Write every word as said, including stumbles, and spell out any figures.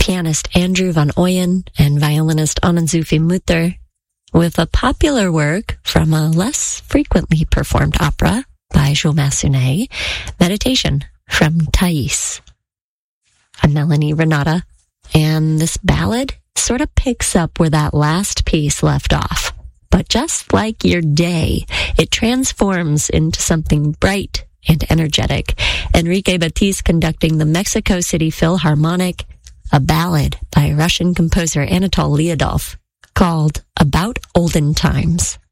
pianist Andrew van Ooyen and violinist Anand-Sufi Mutter, with a popular work from a less frequently performed opera by Jules Massenet, Meditation from Thais. I'm Melanie Renata, and this ballad sort of picks up where that last piece left off. But just like your day, it transforms into something bright and energetic. Enrique Batiste conducting the Mexico City Philharmonic, a ballad by Russian composer Anatol Lyudov called About Olden Times.